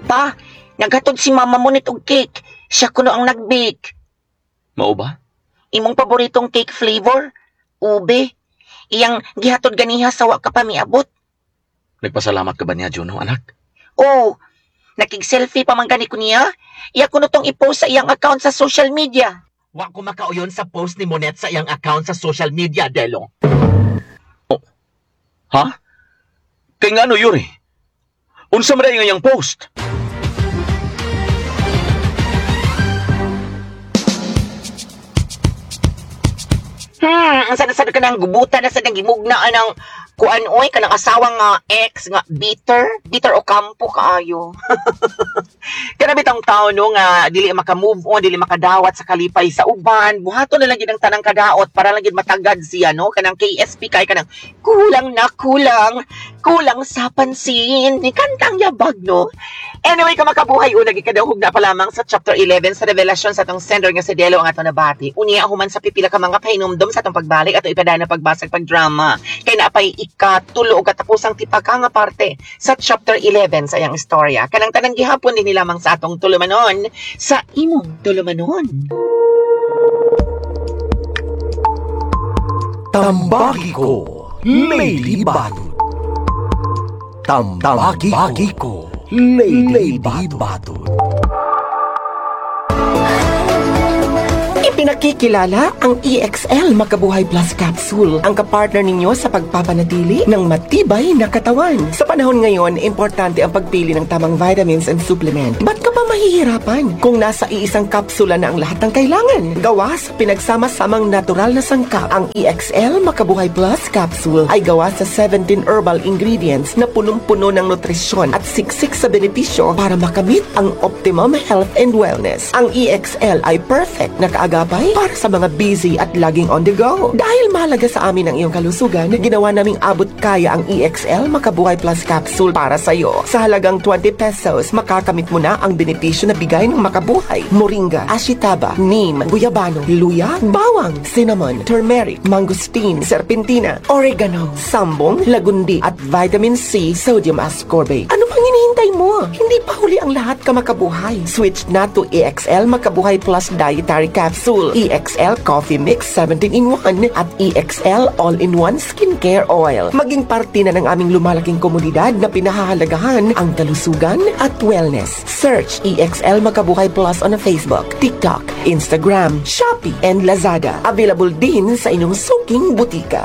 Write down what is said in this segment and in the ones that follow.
Pa, naghatod si mama mo nitong cake. Siya kuno ang nag-bake. Mao ba? Imong paboritong cake flavor? Ube. Iyang gihatod ganiha sa wa ka pa miabot. Nagpasalamat ka ba niya, Juno, anak? Oh, nakig-selfie pa man gani ko niya. Iya kuno tong i-post sa iyang account sa social media. Wa ko makauyon sa post ni Monet sa iyang account sa social media, Delong. Oh. Ha? Kay nga ano, Yuri? Unsa man nga iyang post? Ang sada-sada ka ng gubutan na sa nang gimugnaan ng kuan oy kanang asawang ex nga bitter o kampo kaayo. Kana bitang tawo no nga dili maka-move on, dili makadawat sa kalipay sa uban, buhaton na lang gid ang tanang kadaot para lang gid matagad siya no kanang KSP kay kanang kulang sa pansin ni kantang yabag no. Anyway, kamakabuhay una gikadahog na pa lamang sa chapter 11 sa revelasyon sa atong sender nga si Delo ang ato nabati. Unya human sa pipila ka mga pahinumdum sa atong pagbalik ato ipadana pagbasag pagdrama. Kay naapay ikatulo o katapusang tipaka nga parte sa chapter 11 sa iyang istorya. Kanang tanang gihapon din lamang sa atong tulumanon sa imong tulumanon. Tambagi ko, Lady Badut. Tambagi ko, Lady Badut. Pinakikilala ang EXL Makabuhay Plus Capsule, ang kapartner ninyo sa pagpapanatili ng matibay na katawan. Sa panahon ngayon, importante ang pagpili ng tamang vitamins and supplement. Ba't ka pa mahihirapan kung nasa iisang kapsula na ang lahat ng kailangan? Gawa sa pinagsama-samang natural na sangkap, ang EXL Makabuhay Plus Capsule ay gawa sa 17 herbal ingredients na punong-puno ng nutrisyon at siksik sa benepisyo para makamit ang optimum health and wellness. Ang EXL ay perfect na kaagapay para sa mga busy at laging on the go. Dahil mahalaga sa amin ang iyong kalusugan, ginawa naming abot kaya ang EXL Makabuhay Plus Capsule para sa iyo. Sa halagang 20 pesos, makakamit mo na ang benepisyo na bigay ng Makabuhay. Moringa, ashitaba, neem, guyabano, luya, bawang, cinnamon, turmeric, mangosteen, serpentina, oregano, sambong, lagundi, at vitamin C, sodium ascorbate. Ano pang hinihintay mo? Hindi pa huli ang lahat ka Makabuhay. Switch na to EXL Makabuhay Plus Dietary Capsule, EXL Coffee Mix 17-in-1 at EXL All-in-1 Skincare Oil. Maging parte na ng aming lumalaking komunidad na pinahahalagahan ang kalusugan at wellness. Search EXL Makabuhay Plus on Facebook, TikTok, Instagram, Shopee, and Lazada. Available din sa inyong suking butika.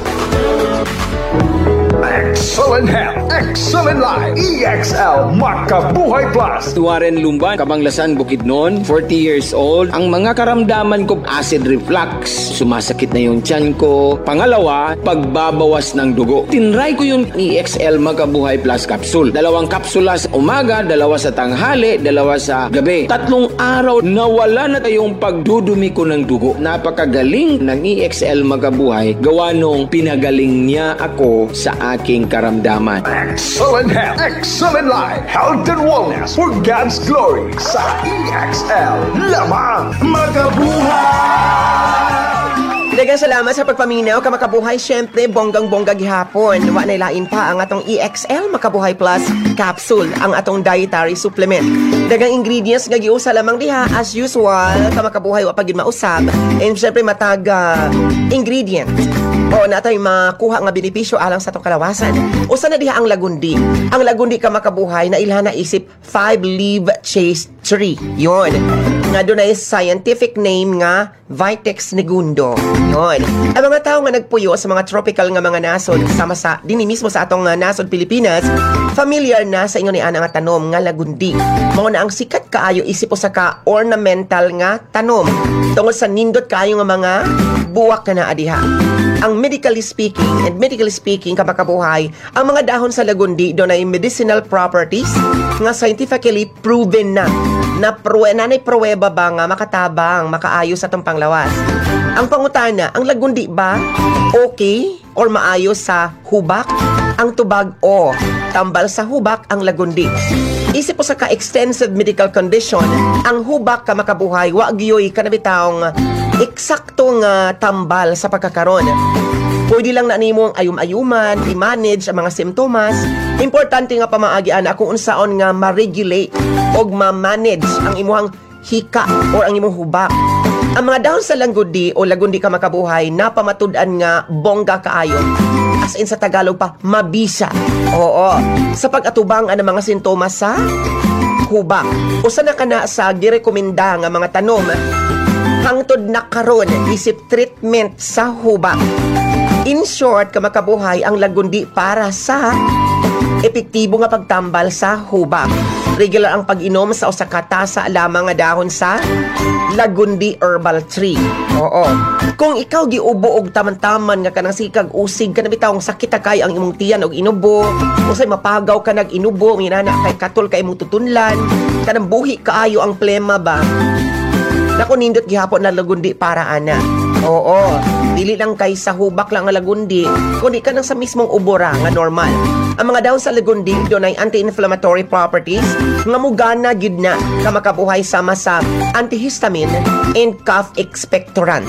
Excellent health, excellent life, EXL Makabuhay Plus. Warren Lumban, Kabanglasan, Bukidnon, 40 years old. Ang mga karamdaman ko, acid reflux, sumasakit na yung tiyan ko. Pangalawa, pagbabawas ng dugo. Tinry ko yung EXL Makabuhay Plus Capsule. 2 kapsula sa umaga, 2 sa tanghali, 2 sa gabi. 3 araw, nawala na yung pagdudumi ko ng dugo. Napakagaling ng EXL Makabuhay. Gawa nung pinagaling niya ako sa aking karamdaman. Excellent health, excellent life, health and wellness for God's glory sa EXL lamang Makabuhay. Daghang salamat sa pagpaminaw ka Makabuhay. Syempre, bonggang-bongga gihapon. Wa na lain pa ang atong EXL Makabuhay Plus Capsule, ang atong dietary supplement. Daghang ingredients nga giusa lamang diha as usual ka Makabuhay wa pagid mausab. And syempre matag ingredient o natay makuha nga benepisyo alang sa atong kalawasan. Usa na diha ang lagundi. Ang lagundi ka Makabuhay na ilha na isip 5-leaf chase tree. Yon. Nga doon ay scientific name nga Vitex negundo. Yon. Ang mga tao nga nagpuyo sa mga tropical nga mga nasod sama sa dinhi mismo sa atong nasod Pilipinas, familiar na sa ingon ni ana nga tanom nga lagundi. Mao na ang sikat kaayo isip usa ka ornamental nga tanom tungod sa nindot kaayo nga mga buwak na adiha. Ang medically speaking ka Makabuhay, ang mga dahon sa lagundi doon ay medicinal properties nga scientifically proven na nanay pruweba ba nga makatabang, makaayos sa itong panglawas. Ang pangutana, ang lagundi ba okay or maayos sa hubak? Ang tubag o tambal sa hubak ang lagundi. Isip po sa ka-extensive medical condition, ang hubak ka Makabuhay, wa gyoy kanabitaong eksaktong tambal sa pagkakaroon. Pwede lang na nimo ang ayum-ayuman, i-manage ang mga simptomas. Importante nga pamaagi ana kung unsaon nga ma-regulate o ma-manage ang imuhang hika o ang imong hubak. Ang mga dahon sa lagundi o lagundi ka makabuhay napamatud-an nga bongga kaayo. As in sa Tagalog pa, mabisa. Oo. Sa pag-atubang ang mga sintomas sa hubak. Usa na kana sa girekomenda nga mga tanom hangtod na karon isip treatment sa hubak. In short, kamakabuhay ang lagundi para sa epektibo nga pagtambal sa hubak. Regular ang pag-inom sa usa ka tasa lamang nga dahon sa lagundi herbal tree. Oo. Kung ikaw giubo og taman-taman nga kanang sikag usig ka na bitawng sakit kay ang imong tiyan og inubo, usay mapagaw ka nag inubo, minana kay katol kay imong tutunlan, kanang buhi kaayo ang plema ba? Naku, nindot gihapon na lagundi para ana. Oo, dili lang kay sa hubak lang nga lagundi, kundi ka nang sa mismong ubora nga normal. Ang mga dahon sa lagundi doon ay anti-inflammatory properties nga mugana gyud na ka makabuhay sama sa antihistamine and cough expectorants.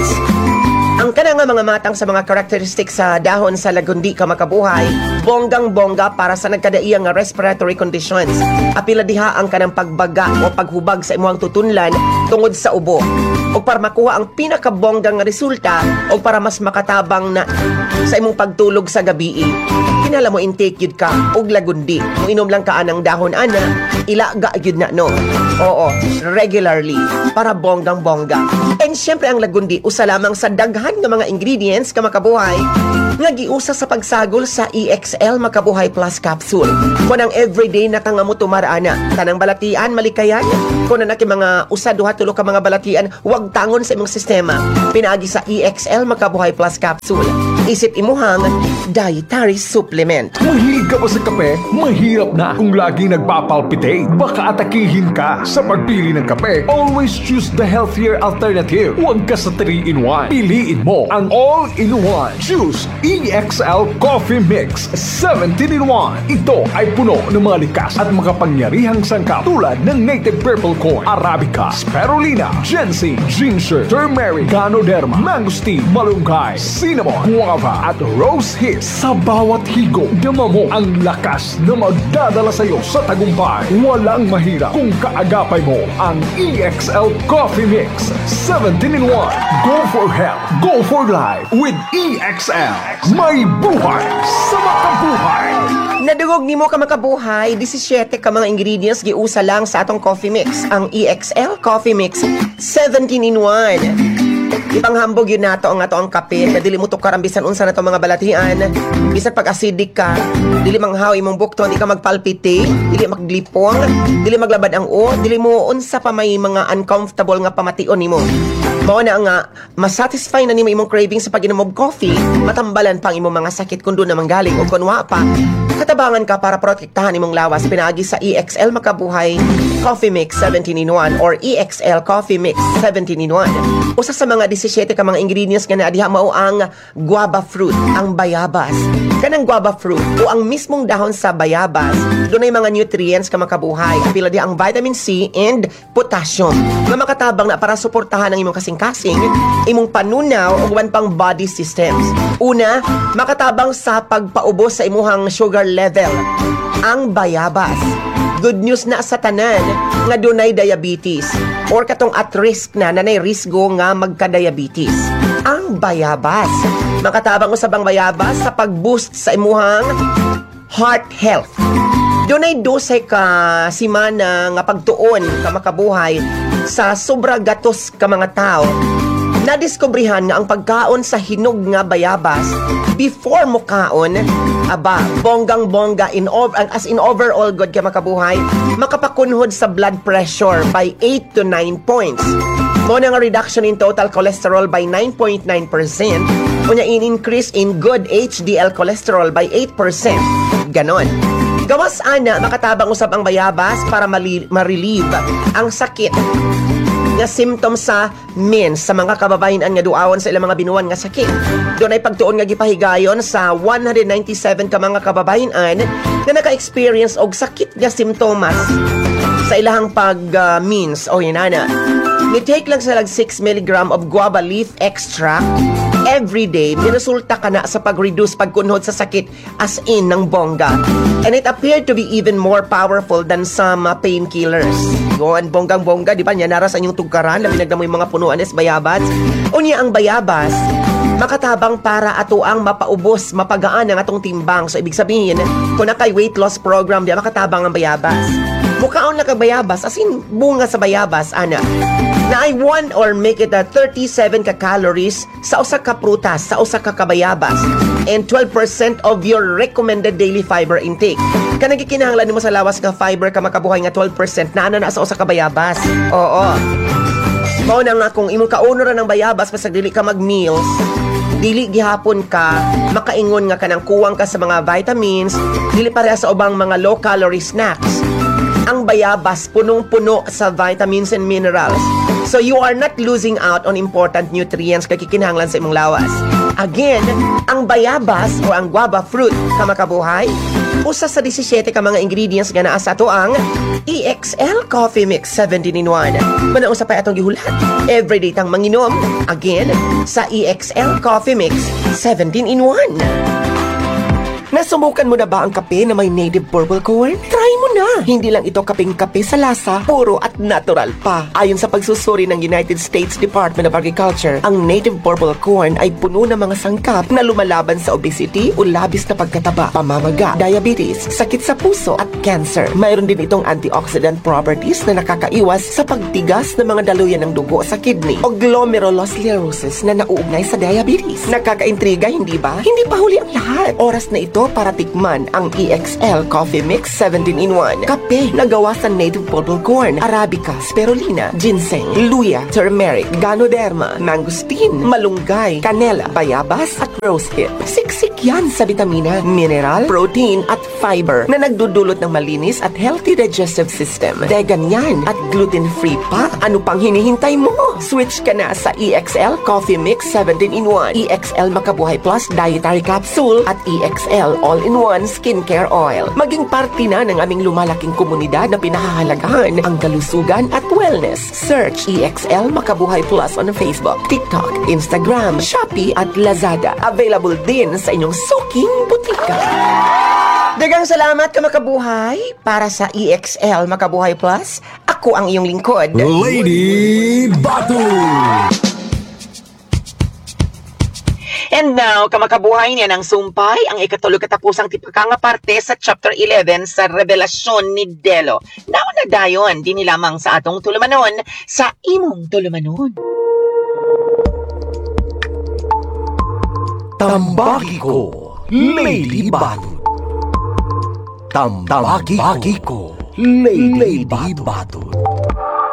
Ang kanang mga matang sa mga characteristics sa dahon sa lagundi ka makabuhay, bonggang-bongga para sa nagkadaiyang nga respiratory conditions. Apila diha ang kanang pagbaga o paghubag sa imong tutunlan tungod sa ubo. O para makuha ang pinakabonggang nga resulta o para mas makatabang na sa imong pagtulog sa gabi. Kinala mo intake yun ka og lagundi. Kung inom lang ka anang dahon ana, ilaga yun na no. Oo, regularly para bonggang-bongga. And syempre ang lagundi usa lamang sa daghan nga mga ingredients ka makabuhay nga giusa sa pagsagol sa EXL Makabuhay Plus Capsule. Kung ang everyday na kang amo tumarana, kanang balatian malikayan, kung na mga usa duha tulo ka mga balatian, wag tangon sa imong sistema. Pinaagi sa EXL Makabuhay Plus Capsule. Isip imuhang dietary supplement. Mahilig ka ba sa kape? Mahirap na kung laging nagpapalpitate. Baka atakihin ka sa pagpili ng kape. Always choose the healthier alternative. Huwag ka sa 3-in-1. Piliin mo ang all-in-one. Choose EXL Coffee Mix 17-in-1. Ito ay puno ng mga likas at makapangyarihang sangkap tulad ng native purple corn, arabica, spirulina, ginseng, ginger, turmeric, ganoderma, mangosteen, malunggay, cinnamon, guava at rose hips. Sa bawat higo, dama mo ang lakas na magdadala sa iyo sa tagumpay. Walang mahirap kung kaagapay mo ang EXL Coffee Mix 17-in-1. Go for health, go for life with EXL. May buhay sa makabuhay. Nadugog nimo ka makabuhay, 17 ka mga ingredients giusa lang sa atong coffee mix. Ang EXL Coffee Mix 17-in-1. Ipanghambog yun nato ang ato ang kape na dili mo tukar ang bisan unsa nato mga balatian. Bisan pag acidic ka, dili manghaw imong bukton, di ka magpalpite, dili maglipong, dili maglabad ang dili mo unsa pa may mga uncomfortable nga pamation nimo. Mao na nga masatisfy na nimo imong craving sa pag-inom og coffee, matambalan pang imong mga sakit kun doon naman galing o kun wa pa. Katabangan ka para protektahan imong lawas pinaagi sa EXL Makabuhay Coffee Mix 17-in-1 or EXL Coffee Mix 17-in-1. Usa sa mga 17 ka mga ingredients nga naadiha mao ang guava fruit, ang bayabas. Kanang guava fruit o ang mismong dahon sa bayabas, dunay mga nutrients ka makabuhay. Pila di ang vitamin C and potassium nga makatabang na para suportahan ang imong kasing-kasing, imong panunaw ug uban pang body systems. Una, makatabang sa pagpaubos sa imuhang sugar level. Ang bayabas. Good news na sa tanan nga dunay diabetes or katong at risk na nanay risgo nga magka-diabetes. Ang bayabas. Makatabang usab ang bayabas sa pag-boost sa imuhang heart health. Dunay 12 ka simana nga pagtuon ka makabuhay sa sobra gatos ka mga tao. Nadiskubrihan nga ang pagkaon sa hinog nga bayabas before mo kaon, bonggang-bongga as in overall good ka makabuhay, makapakunhod sa blood pressure by 8 to 9 points. Mo nga reduction in total cholesterol by 9.9%, unya in increase in good HDL cholesterol by 8%. Ganon. Gawas ana makatabang usab ang bayabas para ma-relieve ang sakit nga symptoms sa men sa mga kababayan nga duawon sa ilang mga binuan nga sakit. Doon ay pagtuon nga gipahigayon sa 197 ka mga kababayan nga naka-experience og sakit nga simptomas sa ilahang pag-means o hinana. Ni-take lang sila 6 mg of guava leaf extract everyday, minusulta ka na sa pag-reduce pagkunhod sa sakit as in ng bongga. And it appeared to be even more powerful than some painkillers. Yun, bonggang-bongga, di ba? Niya naras ang yung tugkaran na binagda mo yung mga punuan is bayabas. Unya ang bayabas, makatabang para ato ang mapaubos, mapagaan ang atong timbang. So, ibig sabihin, kung nakay weight loss program, di makatabang ang bayabas. Mukhaon na kabayabas, as in, bunga sa bayabas, ana. Na ay 1 or make it 37 ka-calories sa usa ka prutas, sa usa ka kabayabas, and 12% of your recommended daily fiber intake. Kanang gikinahanglan nimo sa lawas nga fiber ka makabuhay nga 12% na na sa usa ka bayabas. Oo. Mao na nga kung imong kauno ra ng bayabas pasag dili ka mag-meals, dili gihapon ka makaingon nga kanang kuwang ka sa mga vitamins, dili pareha sa ubang mga low-calorie snacks. Ang bayabas punong-puno sa vitamins and minerals. So you are not losing out on important nutrients kay kikinahanglan sa imong lawas. Again, ang bayabas o ang guava fruit ka makabuhay, usa sa 17 ka mga ingredients nga naa sa ato ang EXL Coffee Mix 17-in-1. Manausap pa atong gihulat. Everyday tang manginom. Again, sa EXL Coffee Mix 17-in-1. Nasubukan mo na ba ang kape na may native purple corn? Try mo na! Hindi lang ito kapeng kape sa lasa, puro at natural pa. Ayon sa pagsusuri ng United States Department of Agriculture, ang native purple corn ay puno ng mga sangkap na lumalaban sa obesity o labis na pagkataba, pamamaga, diabetes, sakit sa puso at cancer. Mayroon din itong antioxidant properties na nakakaiwas sa pagtigas ng mga daluyan ng dugo sa kidney o glomerulosclerosis na nauugnay sa diabetes. Nakakaintriga, hindi ba? Hindi pa huli ang lahat. Oras na ito para tikman ang EXL Coffee Mix 17-in-1. Kape na gawa sa native purple corn, arabica, spirulina, ginseng, luya, turmeric, ganoderma, mangosteen, malunggay, canela, bayabas at rosehip. Siksik yan sa vitamina, mineral, protein at fiber na nagdudulot ng malinis at healthy digestive system. Vegan yan at gluten-free pa. Ano pang hinihintay mo? Switch ka na sa EXL Coffee Mix 17-in-1, EXL Makabuhay Plus Dietary Capsule at EXL All-in-One Skincare Oil. Maging parte na ng aming lumalaking komunidad na pinahahalagahan ang kalusugan at wellness. Search EXL Makabuhay Plus on Facebook, TikTok, Instagram, Shopee at Lazada. Available din sa inyong suking butika. Dagang salamat ka Makabuhay para sa EXL Makabuhay Plus. Ako ang iyong lingkod, Lady Batul! And now, kamakabuhay niya ng sumpay ang ikatulog katapusang tipaka nga parte sa chapter 11 sa Revelasyon ni Delo. Naon na dayon, di ni lamang sa atong tulumanon sa imong tulumanon. Tambaki ko, Lady Batul. Tambaki ko, Lady Batul.